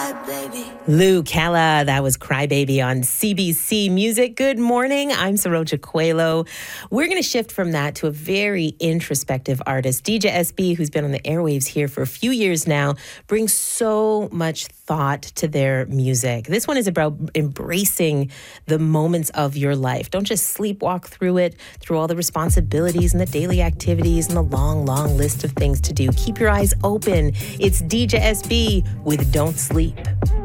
Lou Calla, that was Crybaby on CBC Music. Good morning, I'm Saroja Coelho. We're going to shift from that to a very introspective artist. DJ SB, who's been on the airwaves here for a few years now, brings so much thought to their music. This one is about embracing the moments of your life. Don't just sleepwalk through it, through all the responsibilities and the daily activities and the long, long list of things to do. Keep your eyes open. It's DJ SB with Don't Sleep.